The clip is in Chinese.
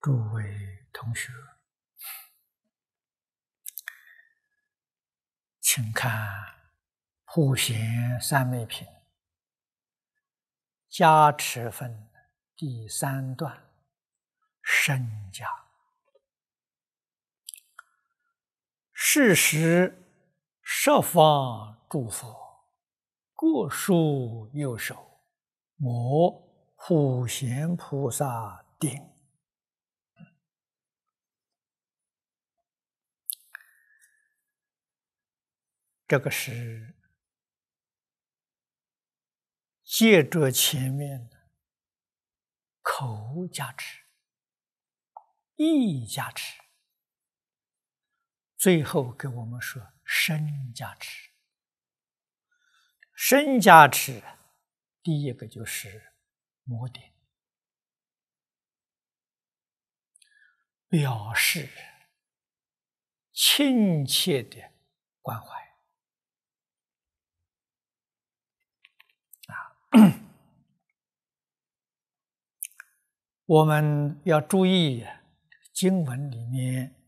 诸位同学，请看普贤三昧品加持分第3段深加。是时十方诸佛各抒右手，摩普贤菩萨顶。这个是借着前面的口加持、意加持，最后给我们说身加持。身加持，第一个就是摩顶，表示亲切的关怀。我们要注意经文里面